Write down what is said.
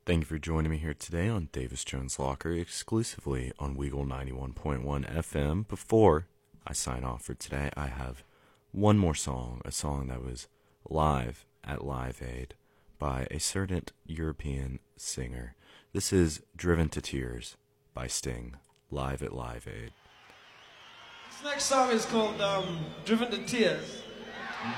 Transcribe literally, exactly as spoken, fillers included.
Thank you for joining me here today on Davis Jones Locker, exclusively on Weagle ninety-one point one F M. Before I sign off for today, I have one more song, a song that was live at Live Aid by a certain European singer. This is Driven to Tears by Sting, live at Live Aid. This next song is called um, Driven to Tears.